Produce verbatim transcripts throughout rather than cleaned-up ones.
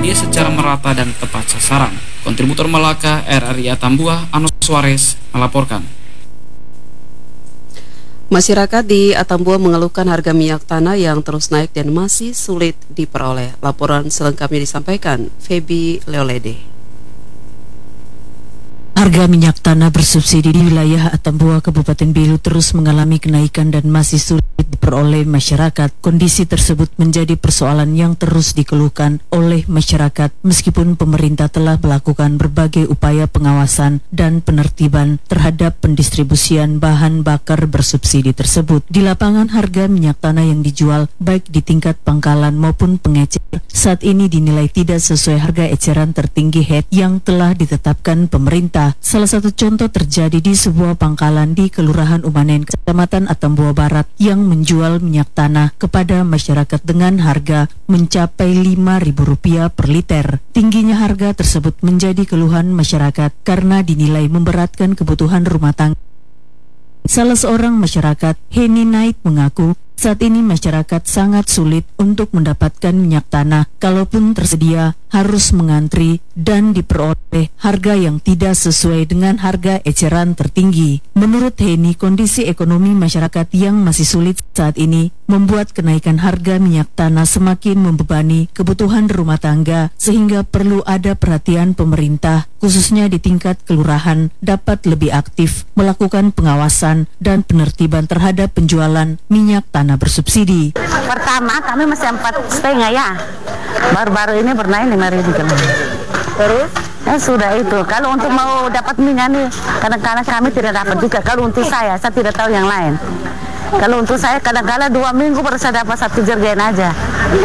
tersedia secara merata dan tepat sasaran. Kontributor Malaka R R I Atambua, Ano Suarez, melaporkan. Masyarakat di Atambua mengeluhkan harga minyak tanah yang terus naik dan masih sulit diperoleh. Laporan selengkapnya disampaikan Feby Leolede. Harga minyak tanah bersubsidi di wilayah Atambua, Kabupaten Belu terus mengalami kenaikan dan masih sulit diperoleh masyarakat. Kondisi tersebut menjadi persoalan yang terus dikeluhkan oleh masyarakat meskipun pemerintah telah melakukan berbagai upaya pengawasan dan penertiban terhadap pendistribusian bahan bakar bersubsidi tersebut. Di lapangan, harga minyak tanah yang dijual baik di tingkat pangkalan maupun pengecer saat ini dinilai tidak sesuai harga eceran tertinggi H E T yang telah ditetapkan pemerintah. Salah satu contoh terjadi di sebuah pangkalan di Kelurahan Umanen, Kecamatan Atambua Barat yang menjual minyak tanah kepada masyarakat dengan harga mencapai lima ribu rupiah per liter. Tingginya harga tersebut menjadi keluhan masyarakat karena dinilai memberatkan kebutuhan rumah tangga. Salah seorang masyarakat, Heni Naik, mengaku saat ini masyarakat sangat sulit untuk mendapatkan minyak tanah. Kalaupun tersedia, harus mengantri dan diperoleh harga yang tidak sesuai dengan harga eceran tertinggi. Menurut Heni, kondisi ekonomi masyarakat yang masih sulit saat ini membuat kenaikan harga minyak tanah semakin membebani kebutuhan rumah tangga, sehingga perlu ada perhatian pemerintah, khususnya di tingkat kelurahan, dapat lebih aktif melakukan pengawasan dan penertiban terhadap penjualan minyak tanah bersubsidi. Pertama kami masih empat setengah ya, baru-baru ini bernaik lima ribu kan. Terus? Ya sudah itu. Kalau untuk mau dapat minyak nih, kadang-kadang kami tidak dapat juga. Kalau untuk saya, saya tidak tahu yang lain. Kalau untuk saya kadang-kadang dua minggu baru saya dapat satu jergen aja.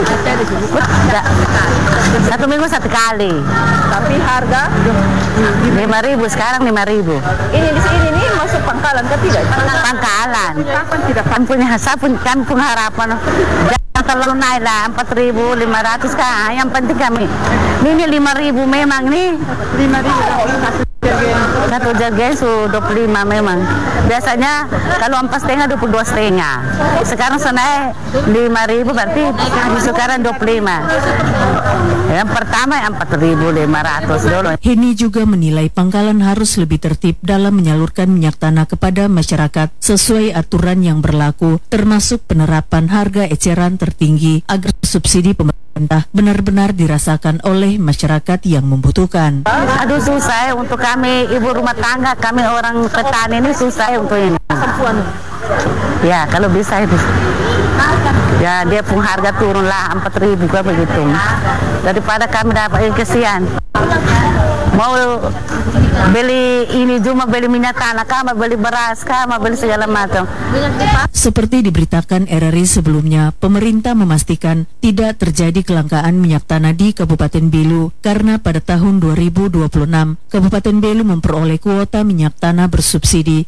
Da, satu minggu satu kali. Tapi harga lima ribu sekarang lima ribu. Ini di sini nih masuk pangkalan kan tidak? Pangkalan. Kapan tidak? Kan punya saya punya kan punya harapan. Jangan terlalu naik lah empat ribu lima ratus kah. Yang penting kami. Ini lima ribu memang nih. Lima ribu satu jergen su dua puluh lima memang. Biasanya kalau empat setengah dua puluh dua setengah. Sekarang senai lima ribu berarti sekarang dua puluh lima. Yang pertama empat ribu lima ratus dulu. Heni juga menilai pangkalan harus lebih tertib dalam menyalurkan minyak tanah kepada masyarakat sesuai aturan yang berlaku, termasuk penerapan harga eceran tertinggi agar subsidi pemerintah benar-benar dirasakan oleh masyarakat yang membutuhkan. Aduh susah untuk kami ibu rumah tangga, kami orang petani ini susah untuk ini. Ya kalau bisa itu. Ya dia pun harga turunlah empat ribu kan begitu. Daripada kami dapat kesian. Mau beli ini cuma beli minyak tanah, kama beli beras, kama beli segala macam. Seperti diberitakan R R I sebelumnya, pemerintah memastikan tidak terjadi kelangkaan minyak tanah di Kabupaten Belu karena pada tahun dua ribu dua puluh enam Kabupaten Belu memperoleh kuota minyak tanah bersubsidi